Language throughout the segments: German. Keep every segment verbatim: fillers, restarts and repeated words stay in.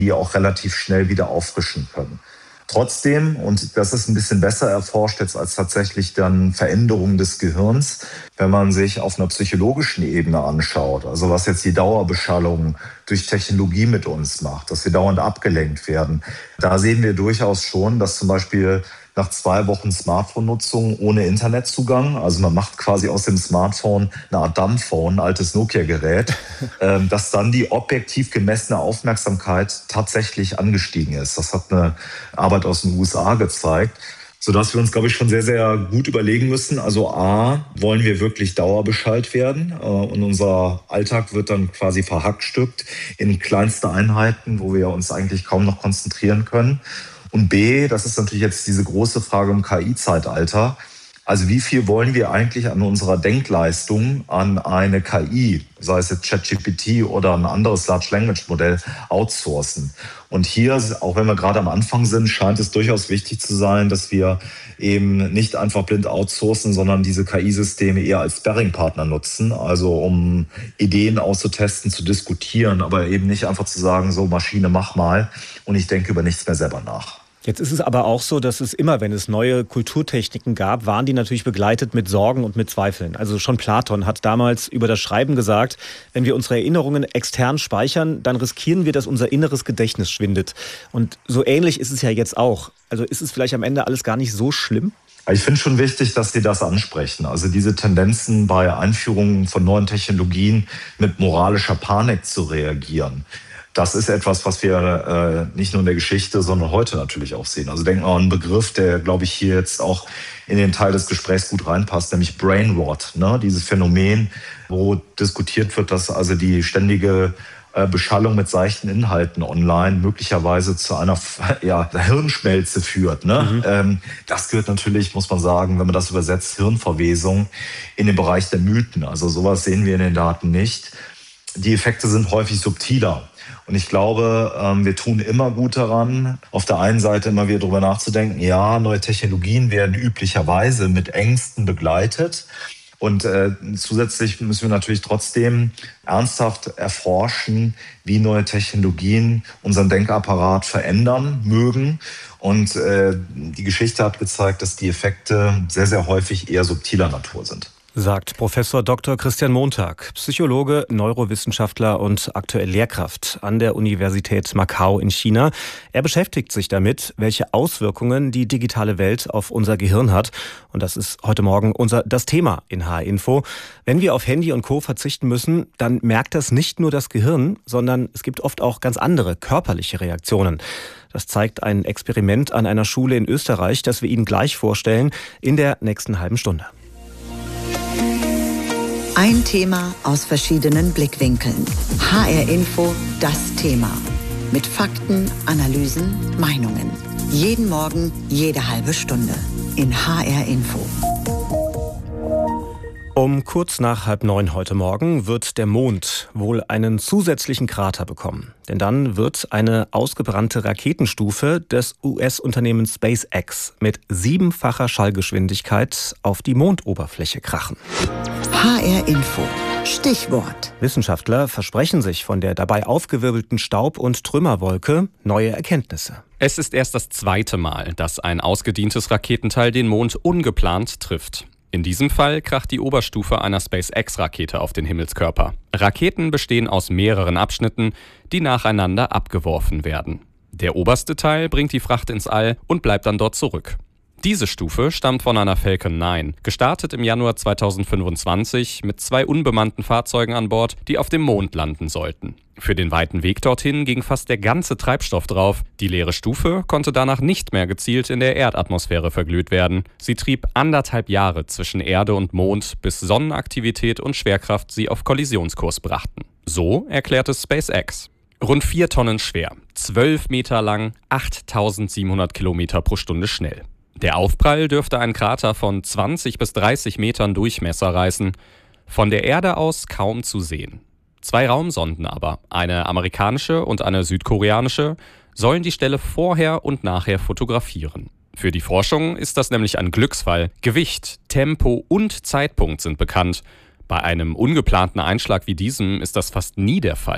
die auch relativ schnell wieder auffrischen können. Trotzdem, und das ist ein bisschen besser erforscht jetzt als tatsächlich dann Veränderungen des Gehirns, wenn man sich auf einer psychologischen Ebene anschaut, also was jetzt die Dauerbeschallung durch Technologie mit uns macht, dass wir dauernd abgelenkt werden, da sehen wir durchaus schon, dass zum Beispiel nach zwei Wochen Smartphone-Nutzung ohne Internetzugang, also man macht quasi aus dem Smartphone eine Art Dumbphone, ein altes Nokia-Gerät, ähm, dass dann die objektiv gemessene Aufmerksamkeit tatsächlich angestiegen ist. Das hat eine Arbeit aus den U S A gezeigt, sodass wir uns, glaube ich, schon sehr, sehr gut überlegen müssen. Also A, wollen wir wirklich dauerbeschallt werden? Äh, und unser Alltag wird dann quasi verhackstückt in kleinste Einheiten, wo wir uns eigentlich kaum noch konzentrieren können. Und B, das ist natürlich jetzt diese große Frage im K I-Zeitalter. Also wie viel wollen wir eigentlich an unserer Denkleistung an eine K I, sei es jetzt ChatGPT oder ein anderes Large Language Modell, outsourcen? Und hier, auch wenn wir gerade am Anfang sind, scheint es durchaus wichtig zu sein, dass wir eben nicht einfach blind outsourcen, sondern diese K I-Systeme eher als Sparringpartner nutzen, also um Ideen auszutesten, zu diskutieren, aber eben nicht einfach zu sagen, so Maschine, mach mal und ich denke über nichts mehr selber nach. Jetzt ist es aber auch so, dass es immer, wenn es neue Kulturtechniken gab, waren die natürlich begleitet mit Sorgen und mit Zweifeln. Also schon Platon hat damals über das Schreiben gesagt, wenn wir unsere Erinnerungen extern speichern, dann riskieren wir, dass unser inneres Gedächtnis schwindet. Und so ähnlich ist es ja jetzt auch. Also ist es vielleicht am Ende alles gar nicht so schlimm? Ich finde schon wichtig, dass Sie das ansprechen. Also diese Tendenzen bei Einführungen von neuen Technologien mit moralischer Panik zu reagieren. Das ist etwas, was wir äh, nicht nur in der Geschichte, sondern heute natürlich auch sehen. Also denken wir an einen Begriff, der, glaube ich, hier jetzt auch in den Teil des Gesprächs gut reinpasst, nämlich Brain Rot, ne? Dieses Phänomen, wo diskutiert wird, dass also die ständige äh, Beschallung mit seichten Inhalten online möglicherweise zu einer ja, Hirnschmelze führt. Ne? Mhm. Ähm, das gehört natürlich, muss man sagen, wenn man das übersetzt, Hirnverwesung in den Bereich der Mythen. Also sowas sehen wir in den Daten nicht. Die Effekte sind häufig subtiler. Und ich glaube, wir tun immer gut daran, auf der einen Seite immer wieder darüber nachzudenken, ja, neue Technologien werden üblicherweise mit Ängsten begleitet. Und äh, zusätzlich müssen wir natürlich trotzdem ernsthaft erforschen, wie neue Technologien unseren Denkapparat verändern mögen. Und äh, die Geschichte hat gezeigt, dass die Effekte sehr, sehr häufig eher subtiler Natur sind. Sagt Professor Doktor Christian Montag, Psychologe, Neurowissenschaftler und aktuell Lehrkraft an der Universität Macau in China. Er beschäftigt sich damit, welche Auswirkungen die digitale Welt auf unser Gehirn hat. Und das ist heute Morgen unser das Thema in H R Info. Wenn wir auf Handy und Co. verzichten müssen, dann merkt das nicht nur das Gehirn, sondern es gibt oft auch ganz andere körperliche Reaktionen. Das zeigt ein Experiment an einer Schule in Österreich, das wir Ihnen gleich vorstellen in der nächsten halben Stunde. Ein Thema aus verschiedenen Blickwinkeln. H R Info, das Thema. Mit Fakten, Analysen, Meinungen. Jeden Morgen, jede halbe Stunde. In H R Info. Um kurz nach halb neun heute Morgen wird der Mond wohl einen zusätzlichen Krater bekommen. Denn dann wird eine ausgebrannte Raketenstufe des U S-Unternehmens SpaceX mit siebenfacher Schallgeschwindigkeit auf die Mondoberfläche krachen. H R Info. Stichwort. Wissenschaftler versprechen sich von der dabei aufgewirbelten Staub- und Trümmerwolke neue Erkenntnisse. Es ist erst das zweite Mal, dass ein ausgedientes Raketenteil den Mond ungeplant trifft. In diesem Fall kracht die Oberstufe einer SpaceX-Rakete auf den Himmelskörper. Raketen bestehen aus mehreren Abschnitten, die nacheinander abgeworfen werden. Der oberste Teil bringt die Fracht ins All und bleibt dann dort zurück. Diese Stufe stammt von einer Falcon neun, gestartet im Januar zweitausendfünfundzwanzig mit zwei unbemannten Fahrzeugen an Bord, die auf dem Mond landen sollten. Für den weiten Weg dorthin ging fast der ganze Treibstoff drauf. Die leere Stufe konnte danach nicht mehr gezielt in der Erdatmosphäre verglüht werden. Sie trieb anderthalb Jahre zwischen Erde und Mond, bis Sonnenaktivität und Schwerkraft sie auf Kollisionskurs brachten. So erklärt es SpaceX. Rund vier Tonnen schwer, zwölf Meter lang, achttausendsiebenhundert Kilometer pro Stunde schnell. Der Aufprall dürfte einen Krater von zwanzig bis dreißig Metern Durchmesser reißen. Von der Erde aus kaum zu sehen. Zwei Raumsonden aber, eine amerikanische und eine südkoreanische, sollen die Stelle vorher und nachher fotografieren. Für die Forschung ist das nämlich ein Glücksfall. Gewicht, Tempo und Zeitpunkt sind bekannt. Bei einem ungeplanten Einschlag wie diesem ist das fast nie der Fall.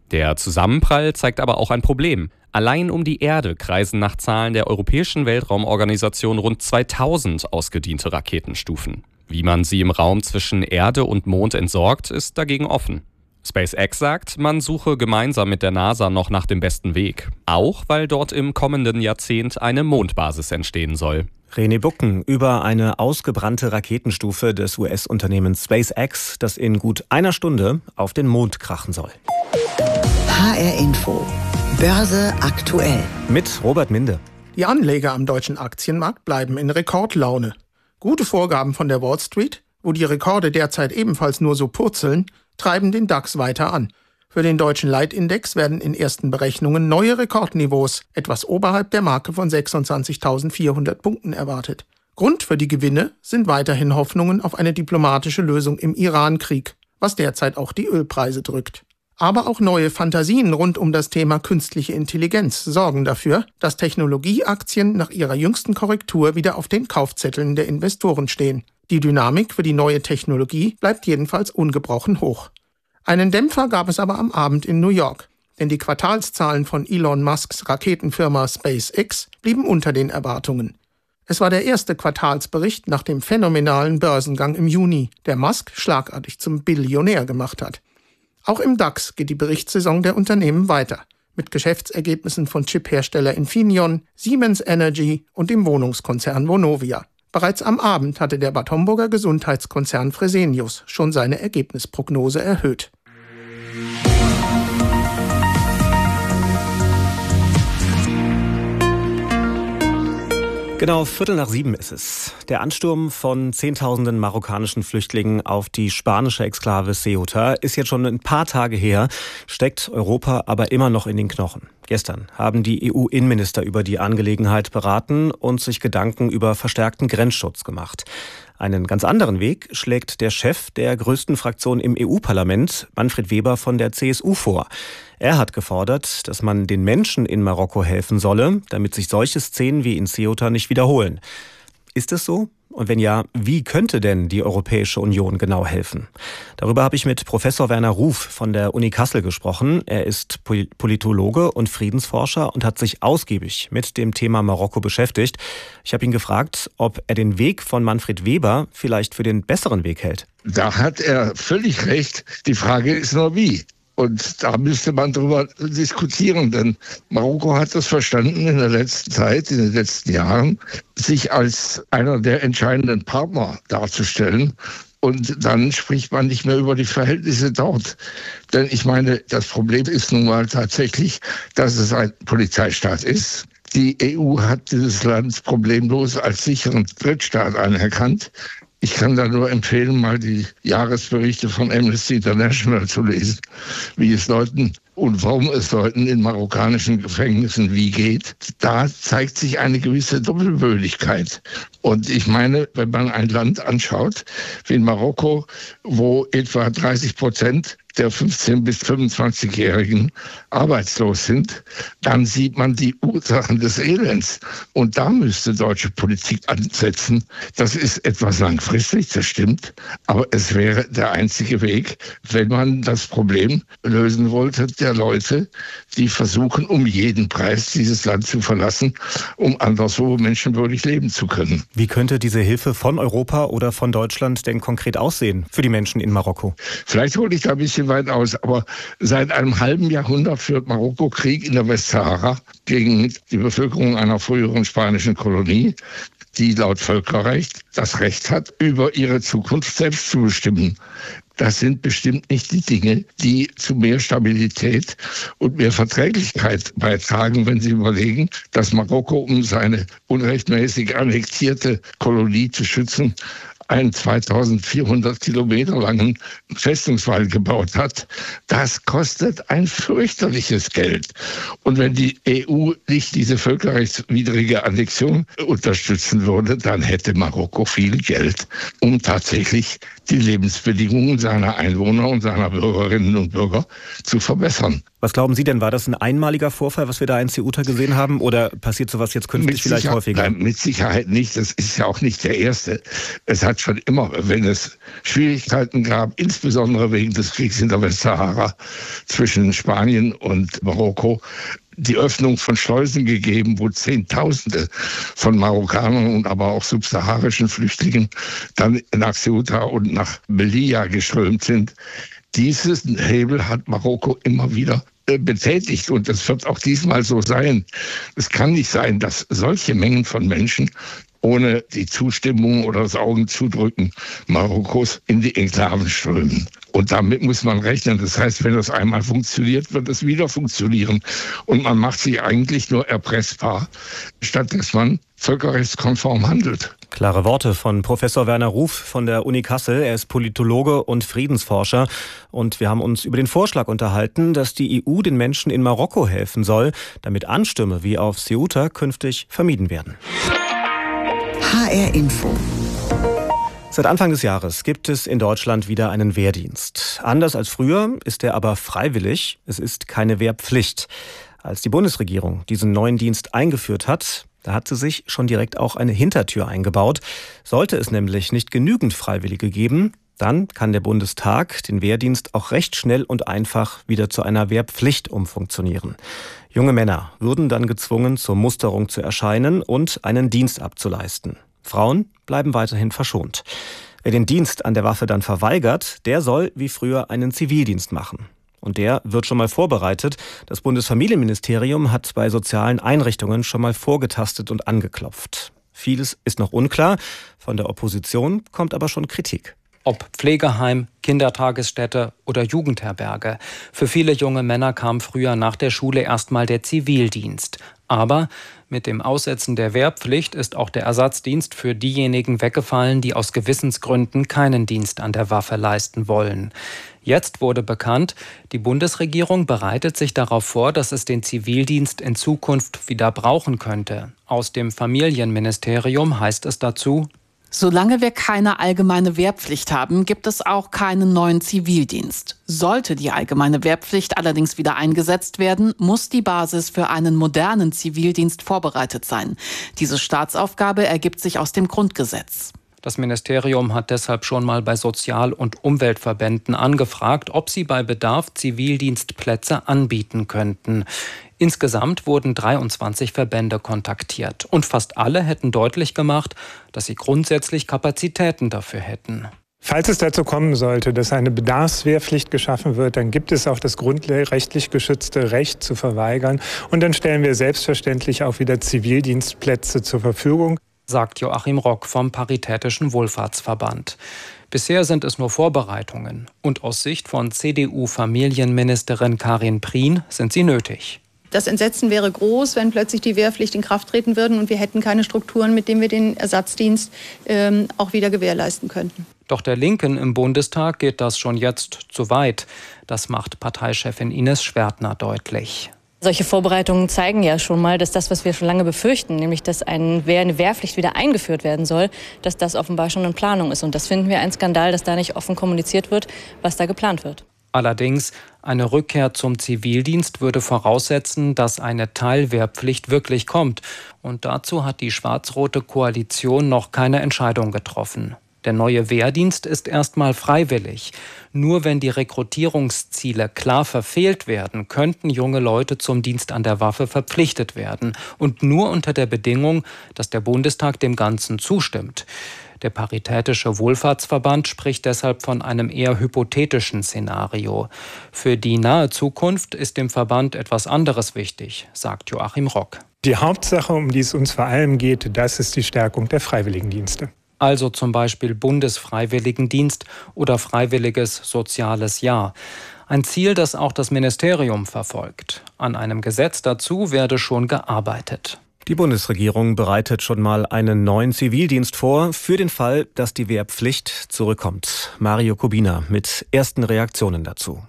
Der Zusammenprall zeigt aber auch ein Problem. Allein um die Erde kreisen nach Zahlen der Europäischen Weltraumorganisation rund zweitausend ausgediente Raketenstufen. Wie man sie im Raum zwischen Erde und Mond entsorgt, ist dagegen offen. SpaceX sagt, man suche gemeinsam mit der NASA noch nach dem besten Weg. Auch weil dort im kommenden Jahrzehnt eine Mondbasis entstehen soll. René Bucken über eine ausgebrannte Raketenstufe des U S-Unternehmens SpaceX, das in gut einer Stunde auf den Mond krachen soll. H R Info. Börse aktuell. Mit Robert Minde. Die Anleger am deutschen Aktienmarkt bleiben in Rekordlaune. Gute Vorgaben von der Wall Street, wo die Rekorde derzeit ebenfalls nur so purzeln, treiben den DAX weiter an. Für den deutschen Leitindex werden in ersten Berechnungen neue Rekordniveaus, etwas oberhalb der Marke von sechsundzwanzigtausendvierhundert Punkten erwartet. Grund für die Gewinne sind weiterhin Hoffnungen auf eine diplomatische Lösung im Iran-Krieg, was derzeit auch die Ölpreise drückt. Aber auch neue Fantasien rund um das Thema künstliche Intelligenz sorgen dafür, dass Technologieaktien nach ihrer jüngsten Korrektur wieder auf den Kaufzetteln der Investoren stehen. Die Dynamik für die neue Technologie bleibt jedenfalls ungebrochen hoch. Einen Dämpfer gab es aber am Abend in New York, denn die Quartalszahlen von Elon Musks Raketenfirma SpaceX blieben unter den Erwartungen. Es war der erste Quartalsbericht nach dem phänomenalen Börsengang im Juni, der Musk schlagartig zum Billionär gemacht hat. Auch im DAX geht die Berichtssaison der Unternehmen weiter, mit Geschäftsergebnissen von Chiphersteller Infineon, Siemens Energy und dem Wohnungskonzern Vonovia. Bereits am Abend hatte der Bad Homburger Gesundheitskonzern Fresenius schon seine Ergebnisprognose erhöht. Genau, Viertel nach sieben ist es. Der Ansturm von Zehntausenden marokkanischen Flüchtlingen auf die spanische Exklave Ceuta ist jetzt schon ein paar Tage her, steckt Europa aber immer noch in den Knochen. Gestern haben die E U-Innenminister über die Angelegenheit beraten und sich Gedanken über verstärkten Grenzschutz gemacht. Einen ganz anderen Weg schlägt der Chef der größten Fraktion im E U-Parlament, Manfred Weber von der C S U, vor. Er hat gefordert, dass man den Menschen in Marokko helfen solle, damit sich solche Szenen wie in Ceuta nicht wiederholen. Ist es so? Und wenn ja, wie könnte denn die Europäische Union genau helfen? Darüber habe ich mit Professor Werner Ruf von der Uni Kassel gesprochen. Er ist Politologe und Friedensforscher und hat sich ausgiebig mit dem Thema Marokko beschäftigt. Ich habe ihn gefragt, ob er den Weg von Manfred Weber vielleicht für den besseren Weg hält. Da hat er völlig recht. Die Frage ist nur wie. Und da müsste man drüber diskutieren, denn Marokko hat es verstanden in der letzten Zeit, in den letzten Jahren, sich als einer der entscheidenden Partner darzustellen. Und dann spricht man nicht mehr über die Verhältnisse dort. Denn ich meine, das Problem ist nun mal tatsächlich, dass es ein Polizeistaat ist. Die E U hat dieses Land problemlos als sicheren Drittstaat anerkannt. Ich kann da nur empfehlen, mal die Jahresberichte von Amnesty International zu lesen, wie es Leuten und warum es Leuten in marokkanischen Gefängnissen wie geht. Da zeigt sich eine gewisse Doppelbödigkeit. Und ich meine, wenn man ein Land anschaut, wie in Marokko, wo etwa dreißig Prozent der fünfzehn- bis fünfundzwanzigjährigen arbeitslos sind, dann sieht man die Ursachen des Elends. Und da müsste deutsche Politik ansetzen. Das ist etwas langfristig, das stimmt. Aber es wäre der einzige Weg, wenn man das Problem lösen wollte, der Leute, die versuchen, um jeden Preis dieses Land zu verlassen, um anderswo menschenwürdig leben zu können. Wie könnte diese Hilfe von Europa oder von Deutschland denn konkret aussehen für die Menschen in Marokko? Vielleicht hole ich da ein bisschen weit aus, aber seit einem halben Jahrhundert führt Marokko Krieg in der Westsahara gegen die Bevölkerung einer früheren spanischen Kolonie, die laut Völkerrecht das Recht hat, über ihre Zukunft selbst zu bestimmen. Das sind bestimmt nicht die Dinge, die zu mehr Stabilität und mehr Verträglichkeit beitragen, wenn Sie überlegen, dass Marokko, um seine unrechtmäßig annektierte Kolonie zu schützen, einen zweitausendvierhundert Kilometer langen Festungswall gebaut hat. Das kostet ein fürchterliches Geld. Und wenn die E U nicht diese völkerrechtswidrige Annexion unterstützen würde, dann hätte Marokko viel Geld, um tatsächlich die Lebensbedingungen seiner Einwohner und seiner Bürgerinnen und Bürger zu verbessern. Was glauben Sie denn, war das ein einmaliger Vorfall, was wir da in Ceuta gesehen haben, oder passiert sowas jetzt künftig mit vielleicht häufiger? Nein, mit Sicherheit nicht. Das ist ja auch nicht der erste. Es hat schon immer, wenn es Schwierigkeiten gab, insbesondere wegen des Kriegs in der Westsahara zwischen Spanien und Marokko, die Öffnung von Schleusen gegeben, wo Zehntausende von Marokkanern und aber auch subsaharischen Flüchtlingen dann nach Ceuta und nach Melilla geströmt sind. Diesen Hebel hat Marokko immer wieder äh, betätigt und das wird auch diesmal so sein. Es kann nicht sein, dass solche Mengen von Menschen ohne die Zustimmung oder das Augenzudrücken Marokkos in die Enklaven strömen. Und damit muss man rechnen. Das heißt, wenn das einmal funktioniert, wird es wieder funktionieren. Und man macht sich eigentlich nur erpressbar, statt dass man völkerrechtskonform handelt. Klare Worte von Professor Werner Ruf von der Uni Kassel. Er ist Politologe und Friedensforscher. Und wir haben uns über den Vorschlag unterhalten, dass die E U den Menschen in Marokko helfen soll, damit Anstürme wie auf Ceuta künftig vermieden werden. H R Info. Seit Anfang des Jahres gibt es in Deutschland wieder einen Wehrdienst. Anders als früher ist er aber freiwillig. Es ist keine Wehrpflicht. Als die Bundesregierung diesen neuen Dienst eingeführt hat, da hat sie sich schon direkt auch eine Hintertür eingebaut. Sollte es nämlich nicht genügend Freiwillige geben, dann kann der Bundestag den Wehrdienst auch recht schnell und einfach wieder zu einer Wehrpflicht umfunktionieren. Junge Männer würden dann gezwungen, zur Musterung zu erscheinen und einen Dienst abzuleisten. Frauen bleiben weiterhin verschont. Wer den Dienst an der Waffe dann verweigert, der soll wie früher einen Zivildienst machen. Und der wird schon mal vorbereitet. Das Bundesfamilienministerium hat bei sozialen Einrichtungen schon mal vorgetastet und angeklopft. Vieles ist noch unklar. Von der Opposition kommt aber schon Kritik. Ob Pflegeheim, Kindertagesstätte oder Jugendherberge. Für viele junge Männer kam früher nach der Schule erstmal der Zivildienst. Aber mit dem Aussetzen der Wehrpflicht ist auch der Ersatzdienst für diejenigen weggefallen, die aus Gewissensgründen keinen Dienst an der Waffe leisten wollen. Jetzt wurde bekannt, die Bundesregierung bereitet sich darauf vor, dass es den Zivildienst in Zukunft wieder brauchen könnte. Aus dem Familienministerium heißt es dazu: Solange wir keine allgemeine Wehrpflicht haben, gibt es auch keinen neuen Zivildienst. Sollte die allgemeine Wehrpflicht allerdings wieder eingesetzt werden, muss die Basis für einen modernen Zivildienst vorbereitet sein. Diese Staatsaufgabe ergibt sich aus dem Grundgesetz. Das Ministerium hat deshalb schon mal bei Sozial- und Umweltverbänden angefragt, ob sie bei Bedarf Zivildienstplätze anbieten könnten. Insgesamt wurden dreiundzwanzig Verbände kontaktiert und fast alle hätten deutlich gemacht, dass sie grundsätzlich Kapazitäten dafür hätten. Falls es dazu kommen sollte, dass eine Bedarfswehrpflicht geschaffen wird, dann gibt es auch das grundrechtlich geschützte Recht zu verweigern. Und dann stellen wir selbstverständlich auch wieder Zivildienstplätze zur Verfügung, sagt Joachim Rock vom Paritätischen Wohlfahrtsverband. Bisher sind es nur Vorbereitungen. Und aus Sicht von C D U-Familienministerin Karin Prien sind sie nötig. Das Entsetzen wäre groß, wenn plötzlich die Wehrpflicht in Kraft treten würde und wir hätten keine Strukturen, mit denen wir den Ersatzdienst ähm, auch wieder gewährleisten könnten. Doch der Linken im Bundestag geht das schon jetzt zu weit. Das macht Parteichefin Ines Schwertner deutlich. Solche Vorbereitungen zeigen ja schon mal, dass das, was wir schon lange befürchten, nämlich dass ein Wehr, eine Wehrpflicht wieder eingeführt werden soll, dass das offenbar schon in Planung ist. Und das finden wir ein Skandal, dass da nicht offen kommuniziert wird, was da geplant wird. Allerdings, eine Rückkehr zum Zivildienst würde voraussetzen, dass eine Teilwehrpflicht wirklich kommt. Und dazu hat die schwarz-rote Koalition noch keine Entscheidung getroffen. Der neue Wehrdienst ist erstmal freiwillig. Nur wenn die Rekrutierungsziele klar verfehlt werden, könnten junge Leute zum Dienst an der Waffe verpflichtet werden. Und nur unter der Bedingung, dass der Bundestag dem Ganzen zustimmt. Der Paritätische Wohlfahrtsverband spricht deshalb von einem eher hypothetischen Szenario. Für die nahe Zukunft ist dem Verband etwas anderes wichtig, sagt Joachim Rock. Die Hauptsache, um die es uns vor allem geht, das ist die Stärkung der Freiwilligendienste. Also zum Beispiel Bundesfreiwilligendienst oder Freiwilliges Soziales Jahr. Ein Ziel, das auch das Ministerium verfolgt. An einem Gesetz dazu werde schon gearbeitet. Die Bundesregierung bereitet schon mal einen neuen Zivildienst vor, für den Fall, dass die Wehrpflicht zurückkommt. Mario Kubina mit ersten Reaktionen dazu.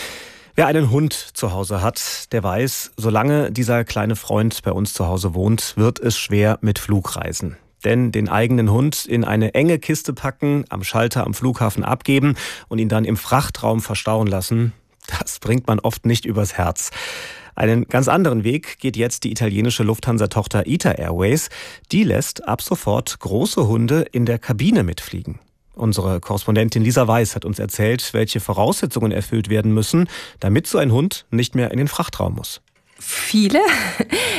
Wer einen Hund zu Hause hat, der weiß, solange dieser kleine Freund bei uns zu Hause wohnt, wird es schwer mit Flugreisen. Denn den eigenen Hund in eine enge Kiste packen, am Schalter am Flughafen abgeben und ihn dann im Frachtraum verstauen lassen, Das bringt man oft nicht übers Herz. Einen ganz anderen Weg geht jetzt die italienische Lufthansa-Tochter I T A Airways. Die lässt ab sofort große Hunde in der Kabine mitfliegen. Unsere Korrespondentin Lisa Weiß hat uns erzählt, welche Voraussetzungen erfüllt werden müssen, damit so ein Hund nicht mehr in den Frachtraum muss. Viele.